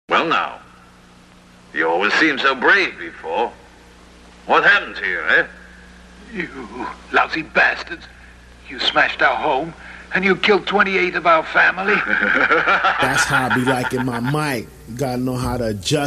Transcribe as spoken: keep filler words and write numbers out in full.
Well, now, you always seemed so brave before. What happened to you, eh? You lousy bastards. You smashed our home, and you killed twenty-eight of our family. That's how I be liking my mic. You gotta know how to adjust